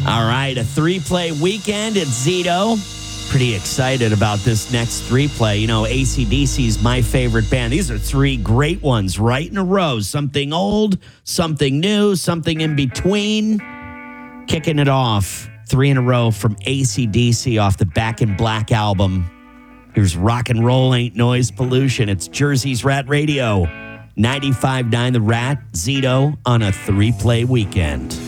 All right, a 3-play weekend at Zito. Pretty excited about this next 3-play. You know, AC/DC is my favorite band. These are 3 great ones right in a row. Something old, something new, something in between. Kicking it off, 3 in a row from AC/DC off the Back in Black album. Here's Rock and Roll Ain't Noise Pollution. It's Jersey's Rat Radio. 95.9 The Rat, Zito on a 3-play weekend.